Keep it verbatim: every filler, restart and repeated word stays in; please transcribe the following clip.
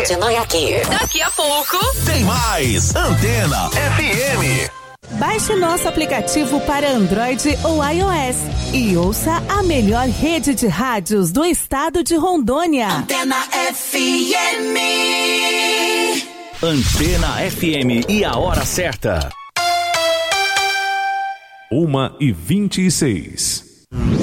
Continue aqui. Daqui a pouco tem mais Antena F M. Baixe nosso aplicativo para Android ou iOS e ouça a melhor rede de rádios do estado de Rondônia. Antena F M. Antena F M e a hora certa. Uma e vinte e seis.